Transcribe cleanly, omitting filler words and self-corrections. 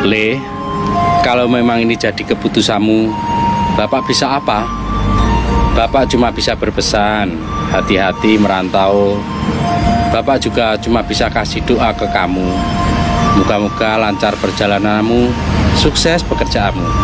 Le, kalau memang ini jadi keputusanmu, Bapak bisa apa? Bapak cuma bisa berpesan, hati-hati merantau. Bapak juga cuma bisa kasih doa ke kamu. Moga-moga lancar perjalananmu, sukses pekerjaanmu.